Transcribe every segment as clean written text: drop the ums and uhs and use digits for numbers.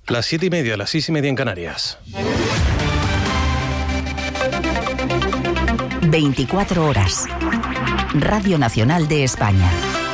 Las 7:30, las 6:30 en Canarias. 24 horas. Radio Nacional de España.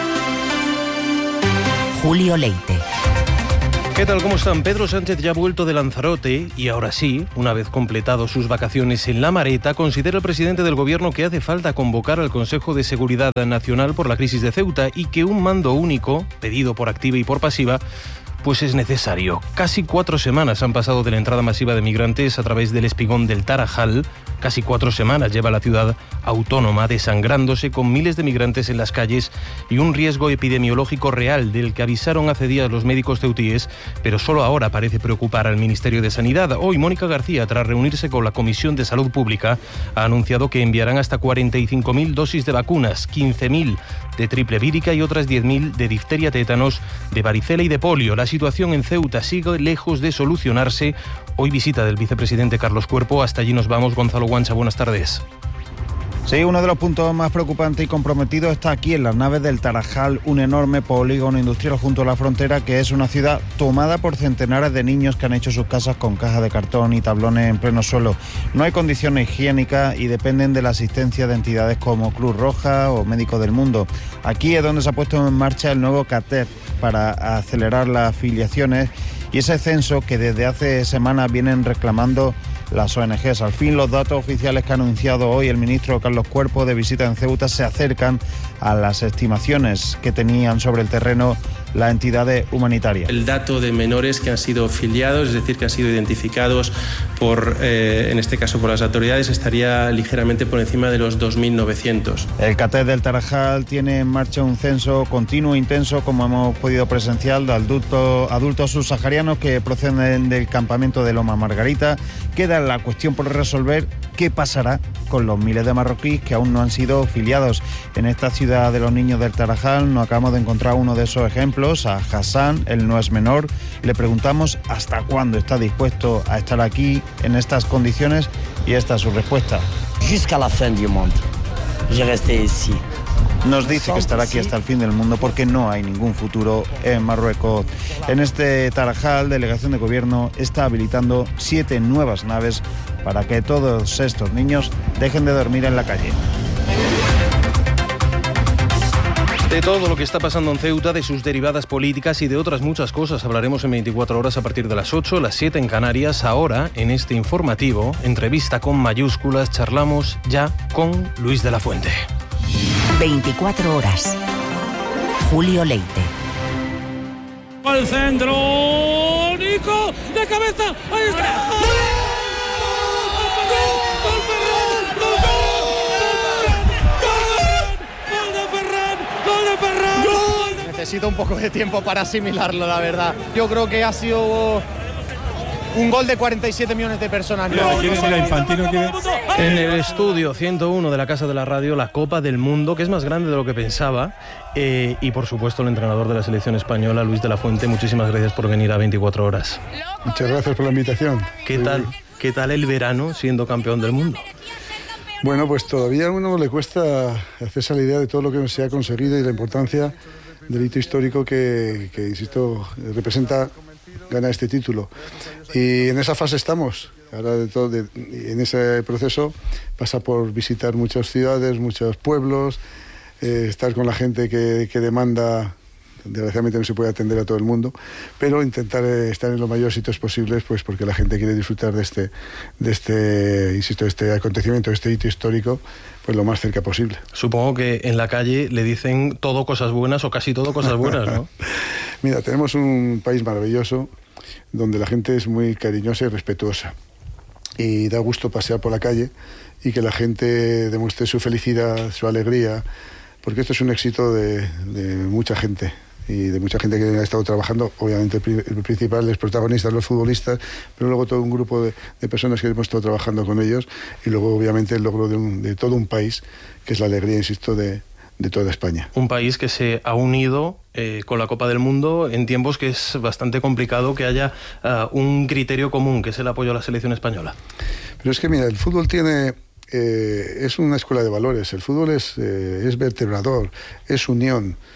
Julio Leite. ¿Qué tal? ¿Cómo están? Pedro Sánchez ya ha vuelto de Lanzarote y ahora sí, una vez completado sus vacaciones en La Mareta, considera el presidente del Gobierno que hace falta convocar al Consejo de Seguridad Nacional por la crisis de Ceuta y que un mando único, pedido por activa y por pasiva, pues es necesario. Casi 4 semanas han pasado de la entrada masiva de migrantes a través del espigón del Tarajal. Casi 4 semanas lleva la ciudad autónoma desangrándose con miles de migrantes en las calles y un riesgo epidemiológico real del que avisaron hace días los médicos ceutíes, pero solo ahora parece preocupar al Ministerio de Sanidad. Hoy Mónica García, tras reunirse con la Comisión de Salud Pública, ha anunciado que enviarán hasta 45.000 dosis de vacunas, 15.000 de triple vírica y otras 10.000 de difteria, tétanos, de varicela y de polio. La situación en Ceuta sigue lejos de solucionarse. Hoy visita del vicepresidente Carlos Cuerpo. Hasta allí nos vamos. Gonzalo Guancha, buenas tardes. Sí, uno de los puntos más preocupantes y comprometidos está aquí en las naves del Tarajal, un enorme polígono industrial junto a la frontera que es una ciudad tomada por centenares de niños que han hecho sus casas con cajas de cartón y tablones en pleno suelo. No hay condiciones higiénicas y dependen de la asistencia de entidades como Cruz Roja o Médicos del Mundo. Aquí es donde se ha puesto en marcha el nuevo CATER para acelerar las afiliaciones y ese censo que desde hace semanas vienen reclamando las ONGs. Al fin, los datos oficiales que ha anunciado hoy el ministro Carlos Cuerpo de visita en Ceuta se acercan a las estimaciones que tenían sobre el terreno las entidades humanitarias. El dato de menores que han sido filiados, es decir, que han sido identificados en este caso por las autoridades, estaría ligeramente por encima de los 2.900. El CATER del Tarajal tiene en marcha un censo continuo e intenso, como hemos podido presenciar, de adultos subsaharianos que proceden del campamento de Loma Margarita. Queda la cuestión por resolver: ¿qué pasará con los miles de marroquíes que aún no han sido filiados? En esta ciudad de los niños del Tarajal nos acabamos de encontrar uno de esos ejemplos. A Hassan, él no es menor. Le preguntamos hasta cuándo está dispuesto a estar aquí en estas condiciones y esta es su respuesta. Jusqu'à la fin du monde. Je resté ici. Nos dice que estará aquí hasta el fin del mundo porque no hay ningún futuro en Marruecos. En este Tarajal, delegación de gobierno está habilitando 7 nuevas naves para que todos estos niños dejen de dormir en la calle. De todo lo que está pasando en Ceuta, de sus derivadas políticas y de otras muchas cosas hablaremos en 24 horas a partir de las 8, las 7 en Canarias. Ahora, en este informativo, entrevista con mayúsculas, charlamos ya con Luis de la Fuente. 24 horas. Julio Leite. Al centro, Nico, de cabeza, ahí está. Necesito un poco de tiempo para asimilarlo, la verdad. Yo creo que ha sido un gol de 47 millones de personas. En el estudio 101 de la Casa de la Radio, la Copa del Mundo, que es más grande de lo que pensaba. Y por supuesto el entrenador de la selección española, Luis de la Fuente. Muchísimas gracias por venir a 24 horas. Muchas gracias por la invitación. ¿Qué tal el verano siendo campeón del mundo? Bueno, pues todavía a uno le cuesta hacerse la idea de todo lo que se ha conseguido y la importancia del hito histórico que insisto, representa ganar este título. Y en esa fase estamos. Ahora en ese proceso pasa por visitar muchas ciudades, muchos pueblos, estar con la gente que demanda. Desgraciadamente no se puede atender a todo el mundo, pero intentar estar en los mayores sitios posibles, pues porque la gente quiere disfrutar de este acontecimiento, de este hito histórico, pues lo más cerca posible. Supongo que en la calle le dicen todo cosas buenas o casi todo cosas buenas, ¿no? Mira, tenemos un país maravilloso donde la gente es muy cariñosa y respetuosa y da gusto pasear por la calle y que la gente demuestre su felicidad, su alegría, porque esto es un éxito de mucha gente. Y de mucha gente que ha estado trabajando, obviamente el principal, los protagonistas, los futbolistas, pero luego todo un grupo de personas que hemos estado trabajando con ellos y luego obviamente el logro de todo un país, que es la alegría, insisto, de toda España. Un país que se ha unido con la Copa del Mundo en tiempos que es bastante complicado que haya un criterio común, que es el apoyo a la selección española. Pero es que mira, el fútbol es una escuela de valores, el fútbol es vertebrador, es unión.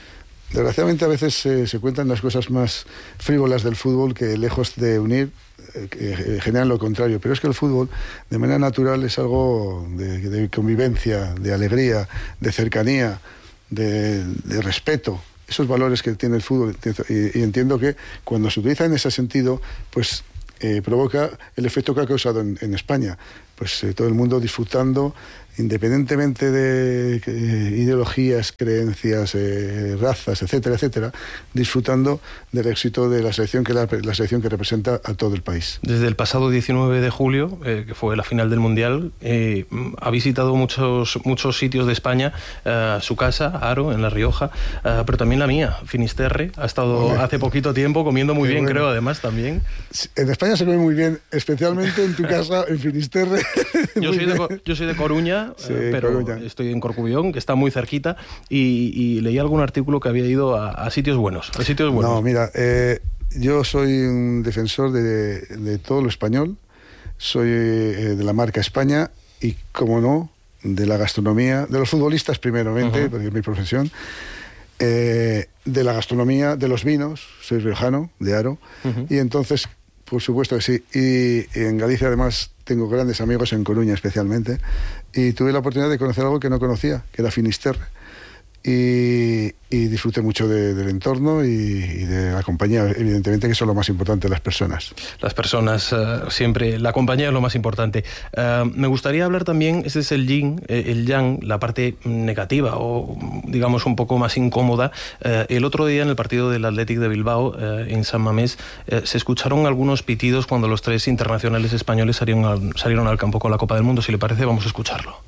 Desgraciadamente a veces se cuentan las cosas más frívolas del fútbol que lejos de unir generan lo contrario, pero es que el fútbol de manera natural es algo de convivencia, de alegría, de cercanía, de respeto, esos valores que tiene el fútbol, y entiendo que cuando se utiliza en ese sentido, pues provoca el efecto que ha causado en España, pues todo el mundo disfrutando independientemente de ideologías, creencias, razas, etcétera, etcétera, disfrutando del éxito de la selección que representa a todo el país. Desde el pasado 19 de julio, que fue la final del Mundial, ha visitado muchos sitios de España, su casa, Aro, en La Rioja, pero también la mía, Finisterre. Ha estado hace poquito tiempo comiendo muy bien, creo, además, también. En España se come muy bien, especialmente en tu casa, en Finisterre. Yo soy de Coruña, sí, pero Coruña. Estoy en Corcubión, que está muy cerquita, y leí algún artículo que había ido a sitios buenos. No, mira, yo soy un defensor de todo lo español, soy de la marca España y, como no, de la gastronomía, de los futbolistas primeramente, porque es mi profesión, de la gastronomía, de los vinos, soy riojano, de Aro, y entonces, por supuesto que sí, y en Galicia además tengo grandes amigos, en Coruña especialmente, y tuve la oportunidad de conocer algo que no conocía, que era Finisterre, y disfruté mucho del entorno y de la compañía, evidentemente, que son lo más importante, las personas. Las personas, siempre, la compañía es lo más importante. Me gustaría hablar también, ese es el yin, el yang, la parte negativa o, digamos, un poco más incómoda. El otro día en el partido del Athletic de Bilbao, en San Mamés, se escucharon algunos pitidos cuando los 3 internacionales españoles salieron al campo con la Copa del Mundo. Si le parece, vamos a escucharlo.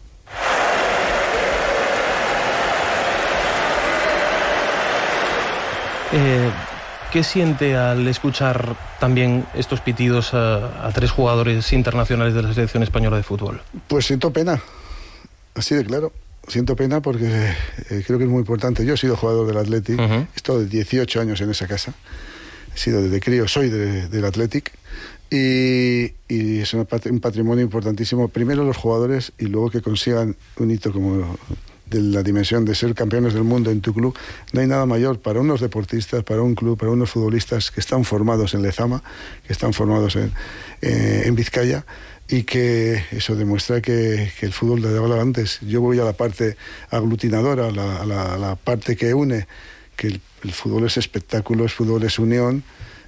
¿Qué siente al escuchar también estos pitidos a 3 jugadores internacionales de la selección española de fútbol? Pues siento pena, así de claro. Siento pena porque creo que es muy importante. Yo he sido jugador del Athletic, he estado de 18 años en esa casa, he sido desde crío, soy del Athletic, y es un patrimonio importantísimo. Primero los jugadores, y luego que consigan un hito como de la dimensión de ser campeones del mundo en tu club. No hay nada mayor para unos deportistas, para un club, para unos futbolistas que están formados en Lezama, que están formados en Vizcaya, y que eso demuestra que el fútbol lo hablaba antes. Yo voy a la parte aglutinadora, a la parte que une, que el fútbol es espectáculo, el fútbol es unión,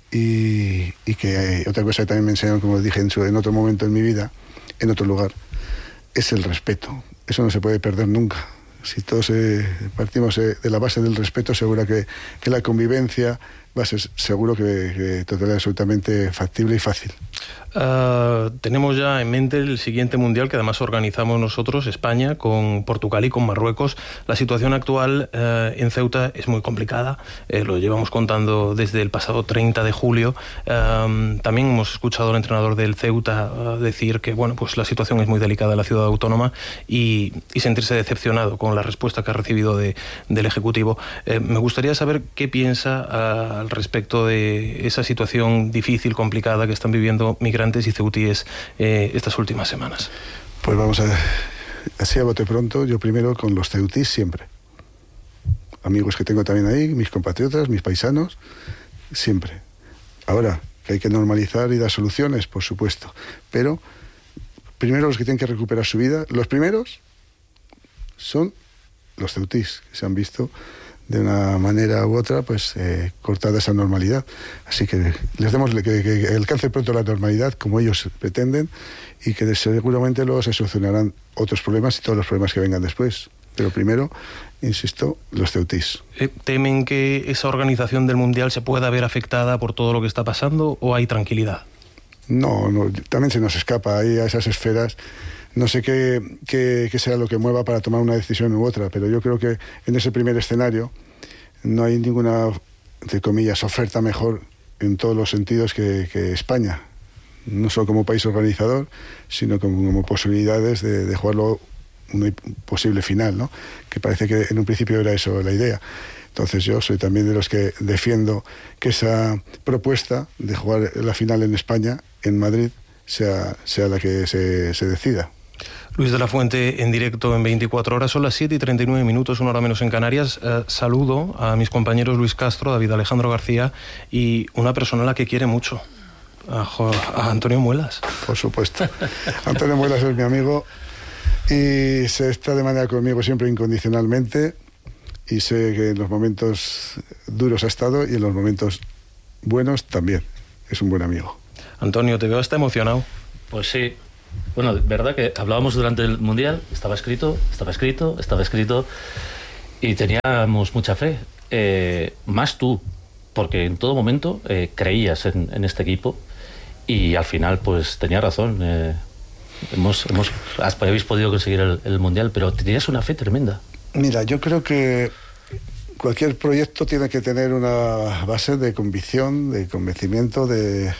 y que otra cosa que también me enseñaron, como dije en otro momento en mi vida, en otro lugar, es el respeto. Eso no se puede perder nunca. Si todos partimos de la base del respeto, seguro que la convivencia va a ser seguro que total, absolutamente factible y fácil. Tenemos ya en mente el siguiente mundial, que además organizamos nosotros, España, con Portugal y con Marruecos. La situación actual en Ceuta es muy complicada, lo llevamos contando desde el pasado 30 de julio. También hemos escuchado al entrenador del Ceuta decir que bueno, pues la situación es muy delicada en la ciudad autónoma, y sentirse decepcionado con la respuesta que ha recibido del Ejecutivo. Me gustaría saber qué piensa al respecto de esa situación difícil, complicada que están viviendo migrantes y ceutíes estas últimas semanas. Pues vamos a ver, así a bote pronto, yo primero con los ceutís siempre. Amigos que tengo también ahí, mis compatriotas, mis paisanos, siempre. Ahora, que hay que normalizar y dar soluciones, por supuesto, pero primero los que tienen que recuperar su vida, los primeros son los ceutís, que se han visto de una manera u otra, pues cortada esa normalidad. Así que les demos que alcance pronto la normalidad, como ellos pretenden, y que seguramente luego se solucionarán otros problemas y todos los problemas que vengan después. Pero primero, insisto, los ceutís. ¿Temen que esa organización del Mundial se pueda ver afectada por todo lo que está pasando, o hay tranquilidad? No, también se nos escapa ahí a esas esferas. No sé qué será lo que mueva para tomar una decisión u otra, pero yo creo que en ese primer escenario no hay ninguna, entre comillas, oferta mejor en todos los sentidos que España. No solo como país organizador, sino como posibilidades de jugarlo una posible final, ¿no? Que parece que en un principio era eso la idea. Entonces yo soy también de los que defiendo que esa propuesta de jugar la final en España, en Madrid, sea la que se decida. Luis de la Fuente, en directo en 24 horas, son las 7:39 minutos, una hora menos en Canarias. Saludo a mis compañeros Luis Castro, David Alejandro García y una persona a la que quiere mucho, a Antonio Muelas. Por supuesto. Antonio Muelas es mi amigo y se está de manera conmigo siempre incondicionalmente, y sé que en los momentos duros ha estado y en los momentos buenos también. Es un buen amigo. Antonio, te veo hasta emocionado. Pues sí. Bueno, verdad que hablábamos durante el Mundial, estaba escrito, y teníamos mucha fe. Más tú, porque en todo momento creías en este equipo y al final pues tenía razón. Habéis podido conseguir el Mundial, pero tenías una fe tremenda. Mira, yo creo que cualquier proyecto tiene que tener una base de convicción, de convencimiento, de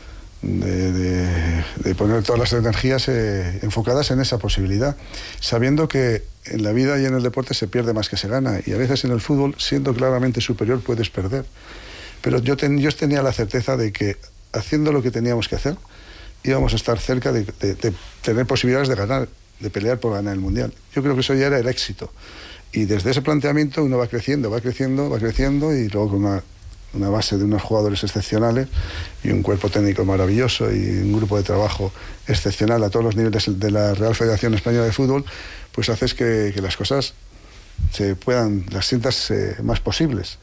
poner todas las energías enfocadas en esa posibilidad, sabiendo que en la vida y en el deporte se pierde más que se gana, y a veces en el fútbol, siendo claramente superior, puedes perder. Pero yo tenía la certeza de que haciendo lo que teníamos que hacer íbamos a estar cerca de tener posibilidades de ganar, de pelear por ganar el Mundial. Yo creo que eso ya era el éxito, y desde ese planteamiento uno va creciendo y luego con una base de unos jugadores excepcionales y un cuerpo técnico maravilloso y un grupo de trabajo excepcional a todos los niveles de la Real Federación Española de Fútbol, pues haces que las cosas las sientas más posibles.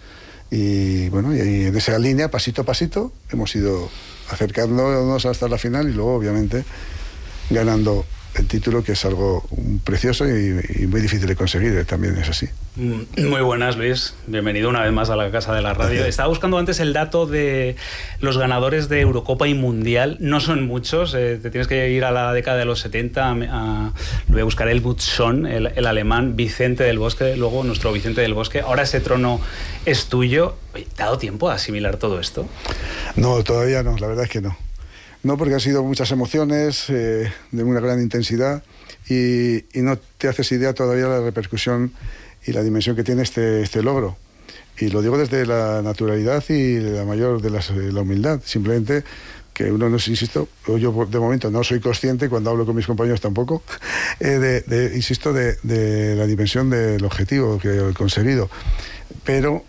Y bueno, y en esa línea, pasito a pasito, hemos ido acercándonos hasta la final y luego, obviamente, ganando el título, que es algo precioso y muy difícil de conseguir, también es así. Muy buenas, Luis. Bienvenido una vez más a la Casa de la Radio. Estaba buscando antes el dato de los ganadores de Eurocopa y Mundial. No son muchos, te tienes que ir a la década de los 70, lo voy a buscar, el Butzon, el alemán, Vicente del Bosque, luego nuestro Vicente del Bosque. Ahora ese trono es tuyo. ¿Te ha dado tiempo a asimilar todo esto? No, todavía no, la verdad es que no. No, porque han sido muchas emociones, de una gran intensidad, y no te haces idea todavía de la repercusión y la dimensión que tiene este logro. Y lo digo desde la naturalidad y la mayor de la humildad. Simplemente que uno, insisto, yo de momento no soy consciente, cuando hablo con mis compañeros tampoco, insisto, de la dimensión del objetivo que he conseguido. Pero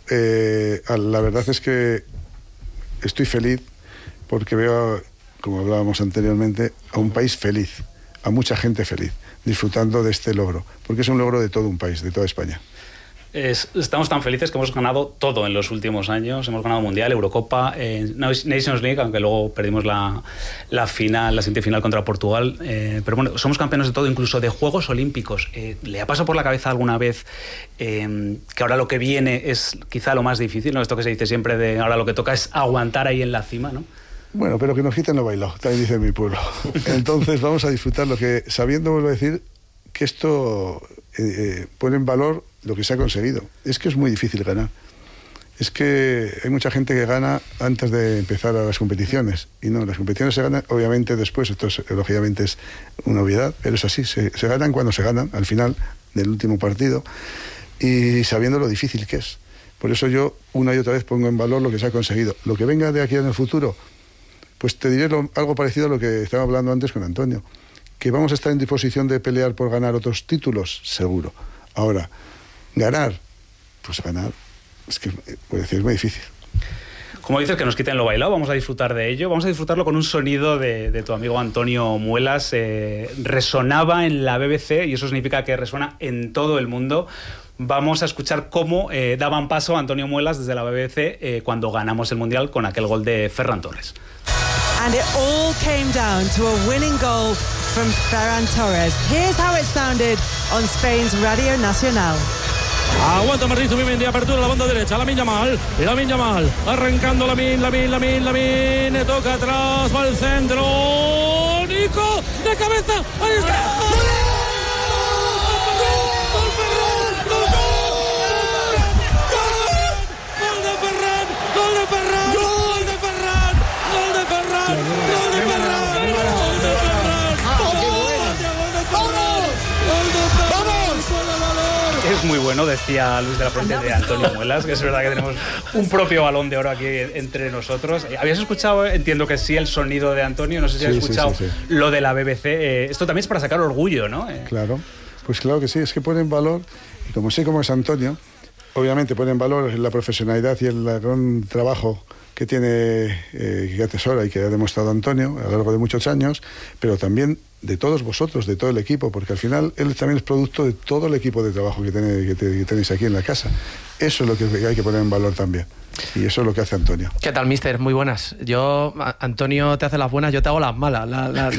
la verdad es que estoy feliz porque veo, como hablábamos anteriormente, a un país feliz, a mucha gente feliz, disfrutando de este logro, porque es un logro de todo un país, de toda España. Estamos tan felices que hemos ganado todo en los últimos años. Hemos ganado Mundial, Eurocopa, Nations League, aunque luego perdimos la siguiente final contra Portugal. Pero bueno, somos campeones de todo, incluso de Juegos Olímpicos. ¿Le ha pasado por la cabeza alguna vez que ahora lo que viene es quizá lo más difícil, ¿no? Esto que se dice siempre de ahora lo que toca es aguantar ahí en la cima, ¿no? Bueno, pero que nos quiten lo bailado, también dice mi pueblo. Entonces vamos a disfrutar sabiendo, vuelvo a decir, que esto pone en valor lo que se ha conseguido. Es que es muy difícil ganar. Es que hay mucha gente que gana antes de empezar a las competiciones. Y no, las competiciones se ganan obviamente después. Esto lógicamente es una obviedad, pero es así. Se ganan cuando se ganan, al final del último partido, y sabiendo lo difícil que es. Por eso yo una y otra vez pongo en valor lo que se ha conseguido. Lo que venga de aquí en el futuro, pues te diré algo parecido a lo que estaba hablando antes con Antonio. ¿Que vamos a estar en disposición de pelear por ganar otros títulos? Seguro. Ahora, ganar, pues ganar, es que puede decir, es muy difícil. Como dices, que nos quiten lo bailado, vamos a disfrutar de ello. Vamos a disfrutarlo con un sonido de tu amigo Antonio Muelas. Resonaba en la BBC y eso significa que resuena en todo el mundo. Vamos a escuchar cómo daban paso a Antonio Muelas desde la BBC cuando ganamos el Mundial con aquel gol de Ferran Torres. And it all came down to a winning goal from Ferran Torres. Here's how it sounded on Spain's Radio Nacional. Aguanta Martín Zubimendi, apertura a la banda derecha, Lamine Yamal, arrancando Lamine, toca atrás, va al centro, Nico, de cabeza, ahí está. Es muy bueno, decía Luis de la Fuente de Antonio Muelas, que es verdad que tenemos un propio Balón de Oro aquí entre nosotros. ¿Habías escuchado, entiendo que sí, el sonido de Antonio? No sé si has escuchado lo de la BBC. Esto también es para sacar orgullo, ¿no? Claro, pues claro que sí, es que pone en valor, y como sé cómo es Antonio, obviamente pone en valor la profesionalidad y el gran trabajo que tiene, que atesora y que ha demostrado Antonio a lo largo de muchos años, pero también de todos vosotros, de todo el equipo, porque al final él también es producto de todo el equipo de trabajo que tenéis aquí en la casa. Eso es lo que hay que poner en valor también. Y eso es lo que hace Antonio. ¿Qué tal, mister? Muy buenas. Antonio te hace las buenas, yo te hago las malas.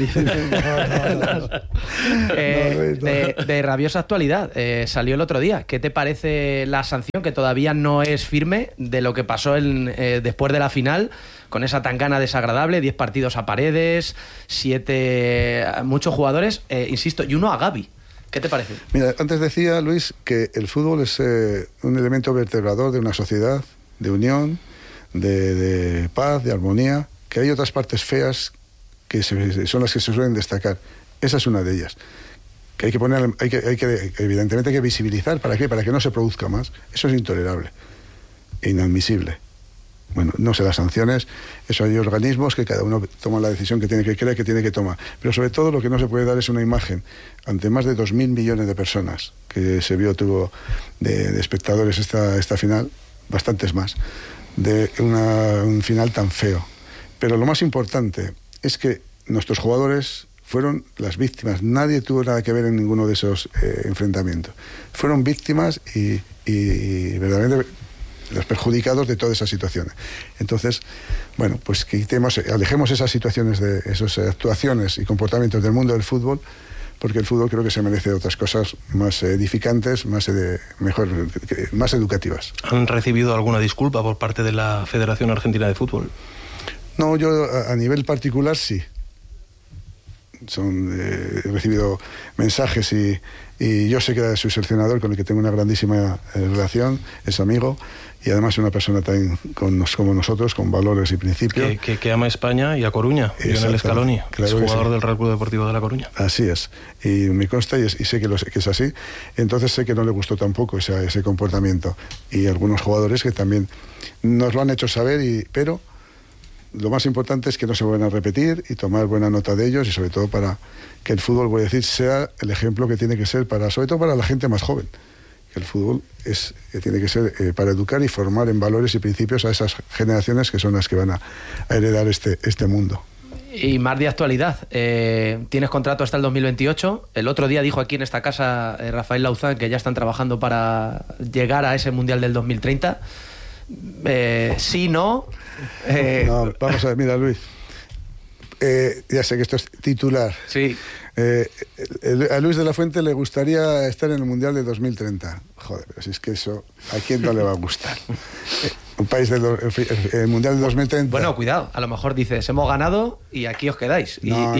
De rabiosa actualidad, salió el otro día. ¿Qué te parece la sanción, que todavía no es firme, de lo que pasó después de la final, con esa tangana desagradable, 10 partidos a Paredes, 7 muchos jugadores, insisto, y uno a Gavi? ¿Qué te parece? Mira, antes decía Luis que el fútbol es un elemento vertebrador de una sociedad, de unión, de paz, de armonía, que hay otras partes feas que son las que se suelen destacar. Esa es una de ellas. Que hay que evidentemente hay que visibilizar. ¿Para qué? Para que no se produzca más. Eso es intolerable e inadmisible. Bueno, no sé, las sanciones, eso hay organismos que cada uno toma la decisión que cree que tiene que tomar. Pero sobre todo lo que no se puede dar es una imagen ante más de 2.000 millones de personas que tuvo de espectadores esta final, bastantes más, de un final tan feo. Pero lo más importante es que nuestros jugadores fueron las víctimas. Nadie tuvo nada que ver en ninguno de esos enfrentamientos. Fueron víctimas y verdaderamente los perjudicados de todas esas situaciones. Entonces, bueno, pues alejemos esas situaciones, de esas actuaciones y comportamientos del mundo del fútbol, porque el fútbol creo que se merece otras cosas más edificantes, más educativas. ¿Han recibido alguna disculpa por parte de la Federación Argentina de Fútbol? No, yo a nivel particular sí. He recibido mensajes y yo sé que soy seleccionador con el que tengo una grandísima relación, es amigo y además es una persona también como nosotros, con valores y principios. Que ama a España y a Coruña, Lionel Scaloni, claro, es jugador del Real Club Deportivo de La Coruña. Así es, y me consta y sé que es así, entonces sé que no le gustó tampoco ese comportamiento y algunos jugadores que también nos lo han hecho saber, pero lo más importante es que no se vuelvan a repetir y tomar buena nota de ellos y sobre todo para que el fútbol, voy a decir, sea el ejemplo que tiene que ser sobre todo para la gente más joven. Que el fútbol tiene que ser para educar y formar en valores y principios a esas generaciones que son las que van a heredar este mundo. Y más de actualidad, tienes contrato hasta el 2028. El otro día dijo aquí en esta casa Rafael Lauzán que ya están trabajando para llegar a ese Mundial del 2030. Sí, no. No, vamos a ver, mira, Luis. Ya sé que esto es titular. Sí. A Luis de la Fuente le gustaría estar en el Mundial de 2030. Joder, pero si es que eso, ¿a quién no le va a gustar? Un país el Mundial de 2030. Bueno, cuidado, a lo mejor dices, hemos ganado y aquí os quedáis. No.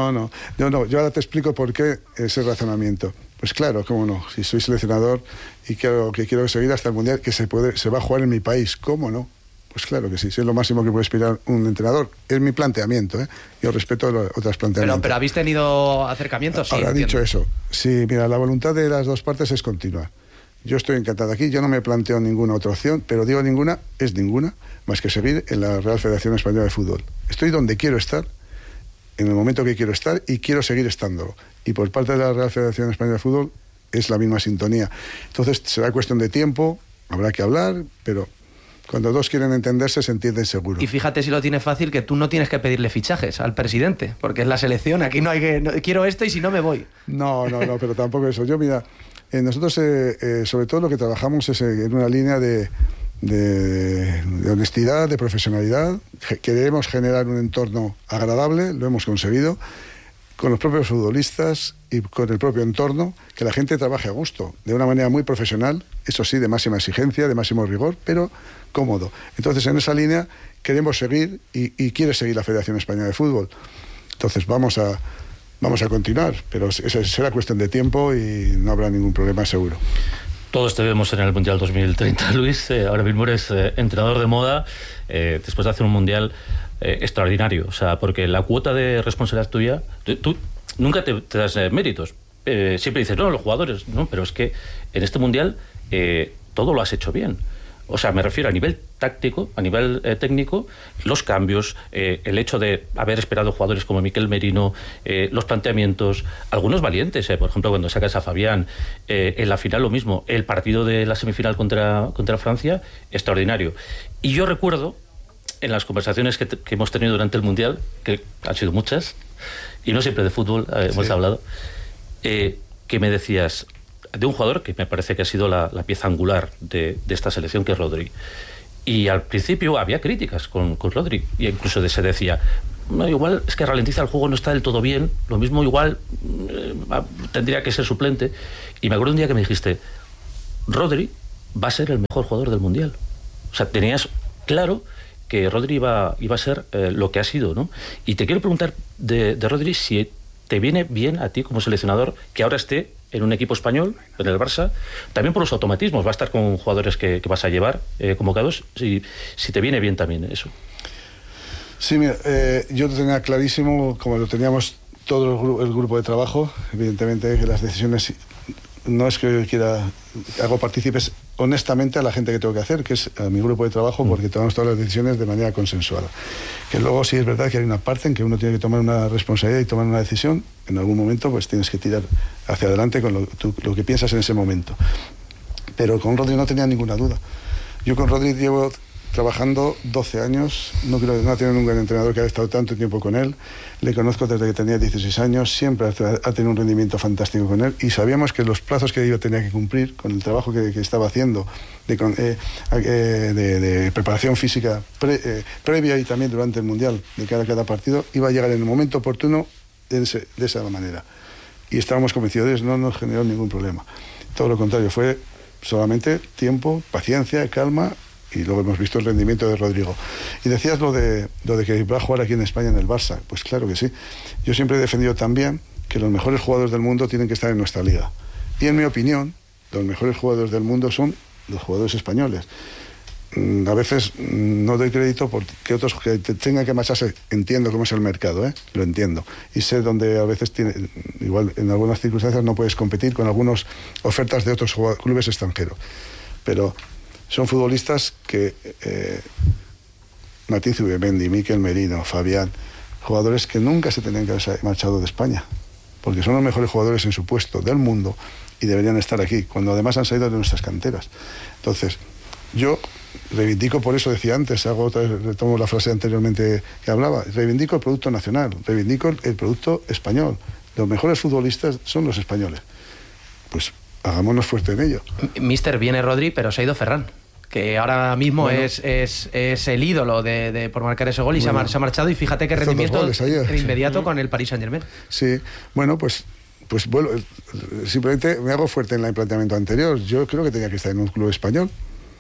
Yo ahora te explico por qué ese razonamiento. Pues claro, cómo no, si soy seleccionador y quiero seguir hasta el Mundial, que se va a jugar en mi país, ¿cómo no? Pues claro que sí, es lo máximo que puede aspirar un entrenador. Es mi planteamiento, ¿eh? Yo respeto otros planteamientos. Pero ¿habéis tenido acercamientos? Ahora, dicho eso, sí, mira, la voluntad de las dos partes es continua. Yo estoy encantado aquí, yo no me planteo ninguna otra opción, pero digo ninguna, más que seguir en la Real Federación Española de Fútbol. Estoy donde quiero estar, en el momento que quiero estar y quiero seguir estándolo. Y por parte de la Real Federación Española de Fútbol es la misma sintonía. Entonces será cuestión de tiempo, habrá que hablar, pero cuando dos quieren entenderse se entienden seguro. Y fíjate si lo tienes fácil, que tú no tienes que pedirle fichajes al presidente, porque es la selección, aquí no hay que... quiero esto y si no me voy. No, pero tampoco eso. Yo, mira, nosotros sobre todo lo que trabajamos es en una línea de honestidad, de profesionalidad. Queremos generar un entorno agradable, lo hemos conseguido, con los propios futbolistas y con el propio entorno, que la gente trabaje a gusto, de una manera muy profesional, eso sí, de máxima exigencia, de máximo rigor, pero cómodo. Entonces, en esa línea queremos seguir y quiere seguir la Federación Española de Fútbol. Entonces, vamos a continuar, pero será cuestión de tiempo y no habrá ningún problema, seguro. Todos te vemos en el Mundial 2030, Luis. Ahora mismo eres entrenador de moda, después de hacer un Mundial extraordinario. O sea, porque la cuota de responsabilidad tuya, tú nunca te das méritos, siempre dices, no, los jugadores, no, pero es que en este Mundial todo lo has hecho bien. O sea, me refiero a nivel táctico, a nivel técnico, los cambios, el hecho de haber esperado jugadores como Miquel Merino, los planteamientos, algunos valientes, por ejemplo, cuando sacas a Fabián, en la final lo mismo, el partido de la semifinal contra Francia, extraordinario. Y yo recuerdo, en las conversaciones que hemos tenido durante el Mundial, que han sido muchas, y no siempre de fútbol hemos hablado, que me decías de un jugador que me parece que ha sido la pieza angular de esta selección, que es Rodri. Y al principio había críticas con Rodri, y incluso se decía, no, igual es que ralentiza el juego, no está del todo bien, lo mismo igual tendría que ser suplente. Y me acuerdo un día que me dijiste, Rodri va a ser el mejor jugador del Mundial. O sea, tenías claro que Rodri iba a ser lo que ha sido, ¿no? Y te quiero preguntar de Rodri si te viene bien a ti como seleccionador que ahora esté en un equipo español, en el Barça, también por los automatismos, va a estar con jugadores que vas a llevar convocados, si te viene bien también eso. Sí, mira, yo tenía clarísimo, como lo teníamos todo el grupo de trabajo, evidentemente que las decisiones, no es que yo quiera, hago partícipes honestamente a la gente que tengo que hacer, que es a mi grupo de trabajo, porque tomamos todas las decisiones de manera consensuada. Que luego sí es verdad que hay una parte en que uno tiene que tomar una responsabilidad y tomar una decisión, en algún momento pues tienes que tirar hacia adelante con lo que piensas en ese momento. Pero con Rodri no tenía ninguna duda. Yo con Rodri llevo trabajando 12 años, no ha tenido nunca un entrenador que haya estado tanto tiempo con él, le conozco desde que tenía 16 años, siempre ha tenido un rendimiento fantástico con él, y sabíamos que los plazos que yo tenía que cumplir con el trabajo que estaba haciendo de preparación física previa y también durante el Mundial de cada partido, iba a llegar en el momento oportuno de esa manera, y estábamos convencidos de eso, no nos generó ningún problema, todo lo contrario, fue solamente tiempo, paciencia, calma. Y luego hemos visto el rendimiento de Rodrigo. Y decías lo de que va a jugar aquí en España en el Barça. Pues claro que sí. Yo siempre he defendido también que los mejores jugadores del mundo tienen que estar en nuestra liga. Y en mi opinión, los mejores jugadores del mundo son los jugadores españoles. A veces no doy crédito porque otros que tengan que marcharse. Entiendo cómo es el mercado, lo entiendo. Y sé donde a veces igual en algunas circunstancias no puedes competir con algunas ofertas de otros clubes extranjeros. Pero son futbolistas que Martín Zubimendi, Miquel Merino, Fabián, jugadores que nunca se tenían que haber marchado de España, porque son los mejores jugadores en su puesto del mundo y deberían estar aquí, cuando además han salido de nuestras canteras. Entonces, yo reivindico, por eso decía antes, retomo la frase anteriormente que hablaba, reivindico el producto nacional, reivindico el producto español. Los mejores futbolistas son los españoles. Pues hagámonos fuerte en ello. Mister, viene Rodri, pero se ha ido Ferran, que ahora mismo es el ídolo por marcar ese gol, y se ha marchado, y fíjate qué rendimiento de inmediato con el Paris Saint-Germain. Sí, bueno, pues bueno, simplemente me hago fuerte en el planteamiento anterior. Yo creo que tenía que estar en un club español,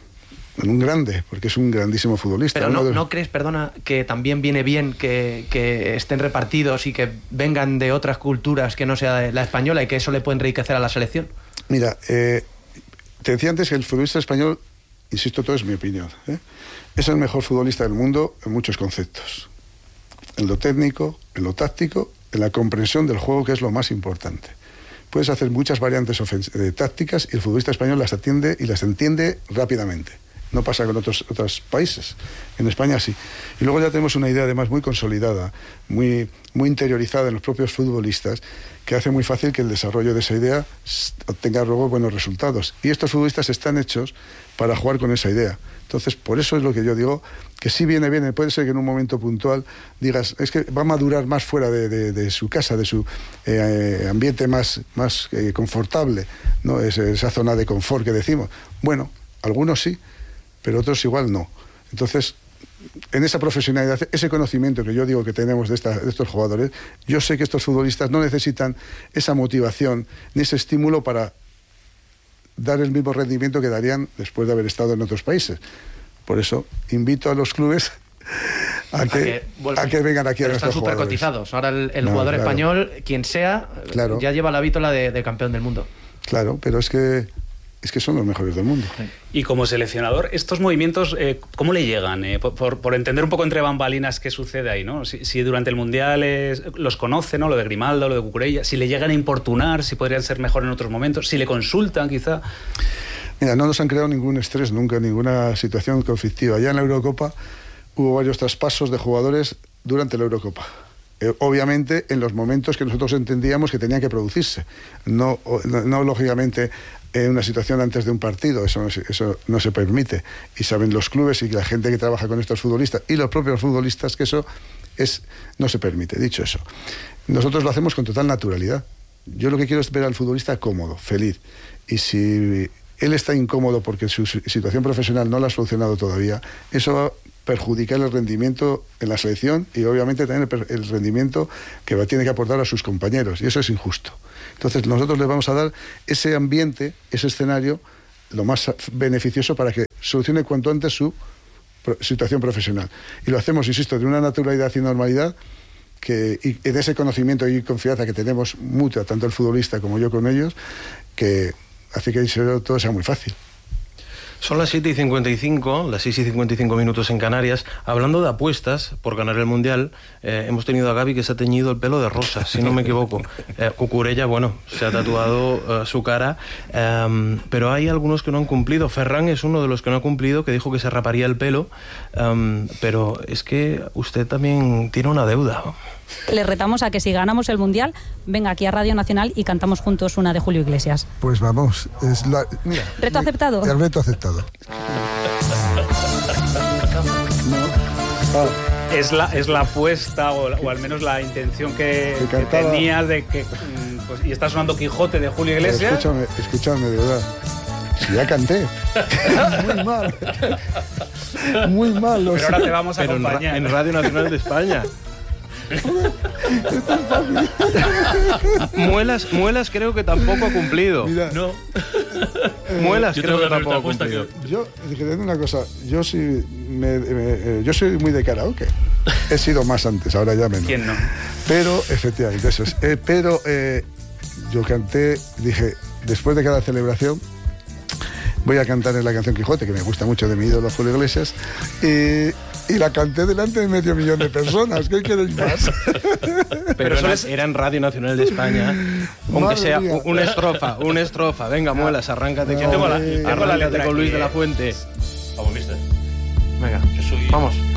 en un grande, porque es un grandísimo futbolista. Pero ¿no crees, perdona, que también viene bien que estén repartidos y que vengan de otras culturas que no sea la española, y que eso le puede enriquecer a la selección? Mira, te decía antes que el futbolista español, insisto, todo es mi opinión, es el mejor futbolista del mundo en muchos conceptos. En lo técnico, en lo táctico, en la comprensión del juego, que es lo más importante. Puedes hacer muchas variantes tácticas y el futbolista español las atiende y las entiende rápidamente. No pasa con otros países. En España sí. Y luego ya tenemos una idea además muy consolidada, muy interiorizada en los propios futbolistas, que hace muy fácil que el desarrollo de esa idea obtenga luego buenos resultados. Y estos futbolistas están hechos para jugar con esa idea. Entonces, por eso es lo que yo digo, que sí viene bien. Puede ser que en un momento puntual digas, es que va a madurar más fuera de su casa, de su ambiente más confortable, ¿no? Esa zona de confort que decimos. Bueno, algunos sí, pero otros igual no. Entonces, en esa profesionalidad, ese conocimiento que yo digo que tenemos de estos jugadores, yo sé que estos futbolistas no necesitan esa motivación ni ese estímulo para dar el mismo rendimiento que darían después de haber estado en otros países. Por eso invito a los clubes a que vengan aquí a nuestros jugadores. Están súper cotizados. Ahora el jugador español, quien sea, ya lleva la vítola de campeón del mundo. Claro, pero es que es que son los mejores del mundo. Y como seleccionador, estos movimientos, ¿cómo le llegan? Por entender un poco entre bambalinas qué sucede ahí, ¿no? Si durante el Mundial los conoce, ¿no? Lo de Grimaldo, lo de Cucurella, si le llegan a importunar, si podrían ser mejor en otros momentos, si le consultan quizá. Mira, no nos han creado ningún estrés nunca, ninguna situación conflictiva. Ya en la Eurocopa hubo varios traspasos de jugadores durante la Eurocopa. Obviamente en los momentos que nosotros entendíamos que tenían que producirse, no lógicamente en una situación antes de un partido, eso no se permite, y saben los clubes y la gente que trabaja con estos futbolistas y los propios futbolistas que eso no se permite. Dicho eso, nosotros lo hacemos con total naturalidad. Yo lo que quiero es ver al futbolista cómodo, feliz, y si él está incómodo porque su situación profesional no la ha solucionado todavía, eso va a perjudicar el rendimiento en la selección y obviamente también el rendimiento que tiene que aportar a sus compañeros, y eso es injusto. Entonces nosotros les vamos a dar ese ambiente, ese escenario lo más beneficioso para que solucione cuanto antes su situación profesional, y lo hacemos, insisto, de una naturalidad y normalidad y en ese conocimiento y confianza que tenemos mutua, tanto el futbolista como yo con ellos, que hace que todo sea muy fácil. Son las 7:55, las 6:55 minutos en Canarias. Hablando de apuestas por ganar el Mundial, hemos tenido a Gaby que se ha teñido el pelo de rosa, si no me equivoco. Cucurella, bueno, se ha tatuado su cara, pero hay algunos que no han cumplido. Ferran es uno de los que no ha cumplido, que dijo que se raparía el pelo, pero es que usted también tiene una deuda. Le retamos a que si ganamos el Mundial, venga aquí a Radio Nacional y cantamos juntos una de Julio Iglesias. Pues vamos, mira, ¿Reto aceptado? El reto aceptado. Es la apuesta o al menos la intención que tenías de que pues, y está sonando Quijote de Julio Iglesias. Escúchame, de verdad. Si ya canté. Muy mal. Pero ahora te vamos a acompañar. En Radio Nacional de España. Muelas creo que tampoco ha cumplido. Mira, no. Muelas creo que tampoco ha cumplido. Yo diré una cosa, yo soy muy de karaoke. He sido más antes, ahora ya menos. ¿Quién no? Pero efectivamente eso es. Pero yo canté, dije, después de cada celebración voy a cantar en la canción Quijote, que me gusta mucho, de mi ídolo Julio Iglesias, y la canté delante de 500.000 de personas. ¿Qué queréis más? Pero era en Radio Nacional de España. Aunque sea una estrofa. Venga, Muelas, arráncate con Luis de la Fuente. Vamos, mister. Venga, yo soy... vamos.